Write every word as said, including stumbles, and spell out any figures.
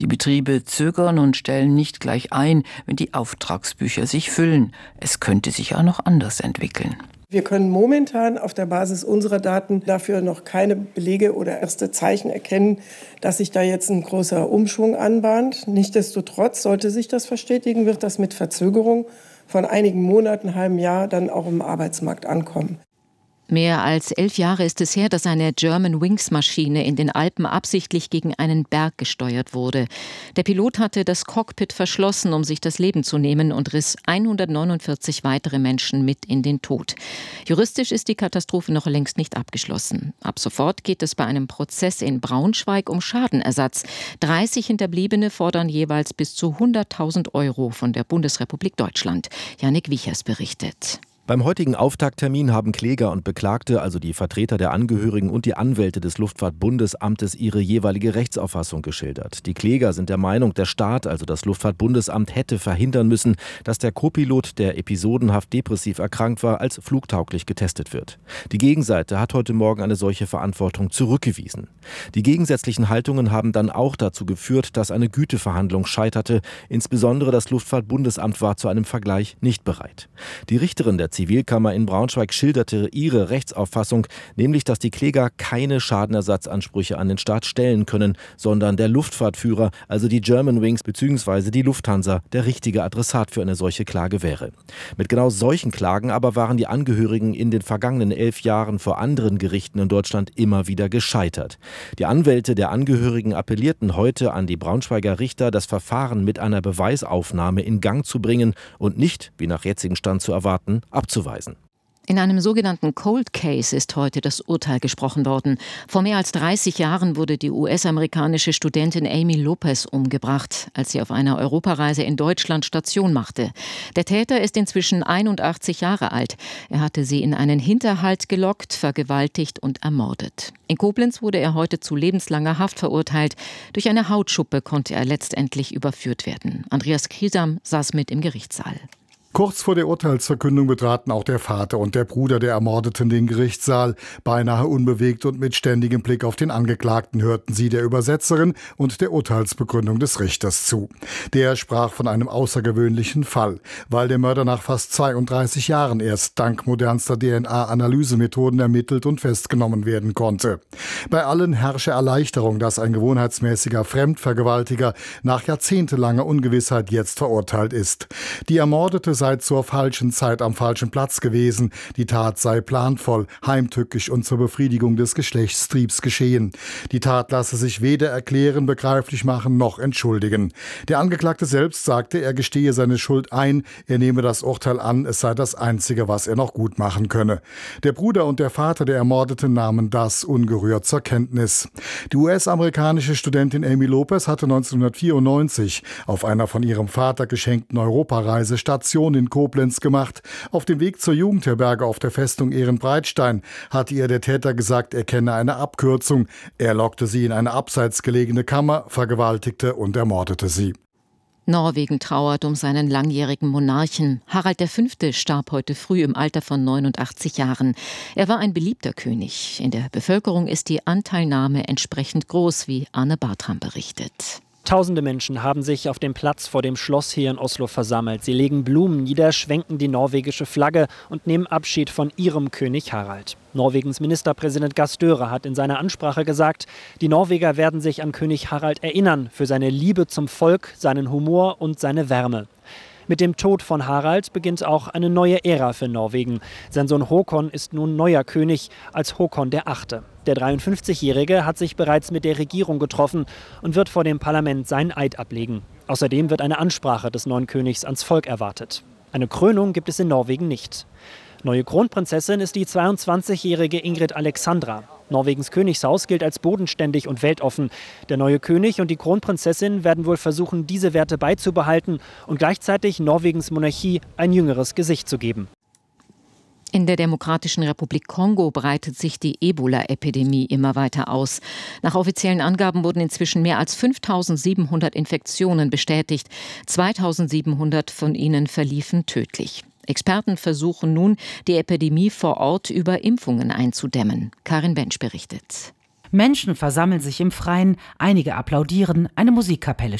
Die Betriebe zögern und stellen nicht gleich ein, wenn die Auftragsbücher sich füllen. Es könnte sich auch noch anders entwickeln. Wir können momentan auf der Basis unserer Daten dafür noch keine Belege oder erste Zeichen erkennen, dass sich da jetzt ein großer Umschwung anbahnt. Nichtsdestotrotz, sollte sich das verstetigen, wird das mit Verzögerung von einigen Monaten, einem halben Jahr dann auch im Arbeitsmarkt ankommen. Mehr als elf Jahre ist es her, dass eine Germanwings-Maschine in den Alpen absichtlich gegen einen Berg gesteuert wurde. Der Pilot hatte das Cockpit verschlossen, um sich das Leben zu nehmen, und riss hundertneunundvierzig weitere Menschen mit in den Tod. Juristisch ist die Katastrophe noch längst nicht abgeschlossen. Ab sofort geht es bei einem Prozess in Braunschweig um Schadenersatz. dreißig Hinterbliebene fordern jeweils bis zu hunderttausend Euro von der Bundesrepublik Deutschland. Jannik Wiechers berichtet. Beim heutigen Auftakttermin haben Kläger und Beklagte, also die Vertreter der Angehörigen und die Anwälte des Luftfahrtbundesamtes, ihre jeweilige Rechtsauffassung geschildert. Die Kläger sind der Meinung, der Staat, also das Luftfahrtbundesamt, hätte verhindern müssen, dass der Co-Pilot, der episodenhaft depressiv erkrankt war, als flugtauglich getestet wird. Die Gegenseite hat heute Morgen eine solche Verantwortung zurückgewiesen. Die gegensätzlichen Haltungen haben dann auch dazu geführt, dass eine Güteverhandlung scheiterte. Insbesondere das Luftfahrtbundesamt war zu einem Vergleich nicht bereit. Die Richterin der Zivilkammer in Braunschweig schilderte ihre Rechtsauffassung, nämlich, dass die Kläger keine Schadenersatzansprüche an den Staat stellen können, sondern der Luftfahrtführer, also die Germanwings bzw. die Lufthansa, der richtige Adressat für eine solche Klage wäre. Mit genau solchen Klagen aber waren die Angehörigen in den vergangenen elf Jahren vor anderen Gerichten in Deutschland immer wieder gescheitert. Die Anwälte der Angehörigen appellierten heute an die Braunschweiger Richter, das Verfahren mit einer Beweisaufnahme in Gang zu bringen und nicht, wie nach jetzigem Stand zu erwarten, abzuweisen. In einem sogenannten Cold Case ist heute das Urteil gesprochen worden. Vor mehr als dreißig Jahren wurde die U S-amerikanische Studentin Amy Lopez umgebracht, als sie auf einer Europareise in Deutschland Station machte. Der Täter ist inzwischen einundachtzig Jahre alt. Er hatte sie in einen Hinterhalt gelockt, vergewaltigt und ermordet. In Koblenz wurde er heute zu lebenslanger Haft verurteilt. Durch eine Hautschuppe konnte er letztendlich überführt werden. Andreas Kriesam saß mit im Gerichtssaal. Kurz vor der Urteilsverkündung betraten auch der Vater und der Bruder der Ermordeten den Gerichtssaal. Beinahe unbewegt und mit ständigem Blick auf den Angeklagten hörten sie der Übersetzerin und der Urteilsbegründung des Richters zu. Der sprach von einem außergewöhnlichen Fall, weil der Mörder nach fast zweiunddreißig Jahren erst dank modernster D N A-Analysemethoden ermittelt und festgenommen werden konnte. Bei allen herrsche Erleichterung, dass ein gewohnheitsmäßiger Fremdvergewaltiger nach jahrzehntelanger Ungewissheit jetzt verurteilt ist. Die Ermordete sei zur falschen Zeit am falschen Platz gewesen. Die Tat sei planvoll, heimtückisch und zur Befriedigung des Geschlechtstriebs geschehen. Die Tat lasse sich weder erklären, begreiflich machen noch entschuldigen. Der Angeklagte selbst sagte, er gestehe seine Schuld ein, er nehme das Urteil an, es sei das Einzige, was er noch gut machen könne. Der Bruder und der Vater der Ermordeten nahmen das ungerührt zur Kenntnis. Die U S-amerikanische Studentin Amy Lopez hatte neunzehnhundertvierundneunzig auf einer von ihrem Vater geschenkten Europareise Station in Koblenz gemacht. Auf dem Weg zur Jugendherberge auf der Festung Ehrenbreitstein hatte ihr der Täter gesagt, er kenne eine Abkürzung. Er lockte sie in eine abseits gelegene Kammer, vergewaltigte und ermordete sie. Norwegen trauert um seinen langjährigen Monarchen. Harald der Fünfte starb heute früh im Alter von neunundachtzig Jahren. Er war ein beliebter König. In der Bevölkerung ist die Anteilnahme entsprechend groß, wie Arne Bartram berichtet. Tausende Menschen haben sich auf dem Platz vor dem Schloss hier in Oslo versammelt. Sie legen Blumen nieder, schwenken die norwegische Flagge und nehmen Abschied von ihrem König Harald. Norwegens Ministerpräsident Gahr Støre hat in seiner Ansprache gesagt, die Norweger werden sich an König Harald erinnern für seine Liebe zum Volk, seinen Humor und seine Wärme. Mit dem Tod von Harald beginnt auch eine neue Ära für Norwegen. Sein Sohn Håkon ist nun neuer König als Håkon der Achte. Der dreiundfünfzigjährige hat sich bereits mit der Regierung getroffen und wird vor dem Parlament seinen Eid ablegen. Außerdem wird eine Ansprache des neuen Königs ans Volk erwartet. Eine Krönung gibt es in Norwegen nicht. Neue Kronprinzessin ist die zweiundzwanzigjährige Ingrid Alexandra. Norwegens Königshaus gilt als bodenständig und weltoffen. Der neue König und die Kronprinzessin werden wohl versuchen, diese Werte beizubehalten und gleichzeitig Norwegens Monarchie ein jüngeres Gesicht zu geben. In der Demokratischen Republik Kongo breitet sich die Ebola-Epidemie immer weiter aus. Nach offiziellen Angaben wurden inzwischen mehr als fünftausendsiebenhundert Infektionen bestätigt. zweitausendsiebenhundert von ihnen verliefen tödlich. Experten versuchen nun, die Epidemie vor Ort über Impfungen einzudämmen. Karin Bensch berichtet. Menschen versammeln sich im Freien, einige applaudieren, eine Musikkapelle